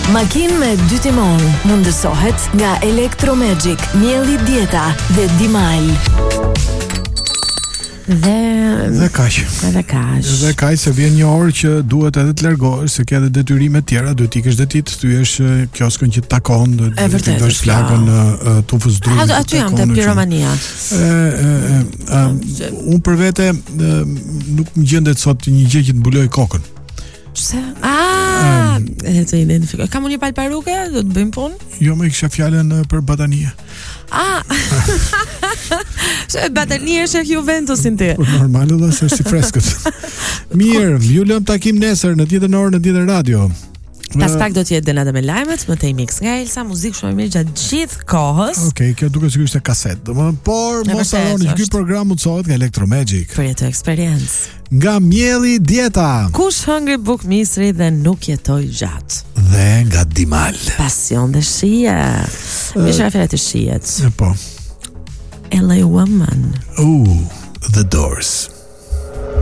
Makinë me 2 timon mundësohet nga Electromagic, mielli dieta dhe Dimal. Dhe kaq. Dhe kaq se vjen një orë që duhet edhe të largohesh, se ke edhe detyrime të tjera, duhet ikësh dhe ti të thyesh kioskun që të takon, të bësh flakën tufës drujt. Aty jam te piromania. Unë për vete nuk më gjendet sot një gjë që të mbuloj kokën. Pse? E të identifikoj. Kam unë një palparuke, do të bëjmë punë? Jo, më kisha fjalën për batanie. Se batanie është Juventusin ti. Normal edhe se si freskët. Mirë, ju lëm takim nesër në tjetër orë në tjetër radio. Pas pak do t'jetë Denada me lajmet, më tej mix nga Elsa, muzikë shumë mirë gjatë gjithë kohës. Okej, kjo duket sikur ishte kaset. Por mos harroni që ky program mundsohet nga Electromagic. Për jetë eksperiencë. Nga mielli dieta. Kush hëngri buk misri dhe nuk jetoj gjatë. Dhe nga Dimal. Pasion dhe shije. Mishra fjalë të shijet. Po. LA Woman.